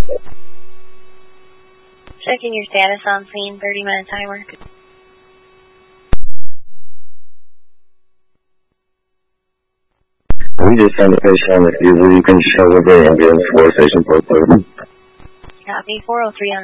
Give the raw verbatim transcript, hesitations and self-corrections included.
Checking your status on scene, thirty minute timer. We just found a patient on the field. You can show the ambulance for station four. Copy, four oh three on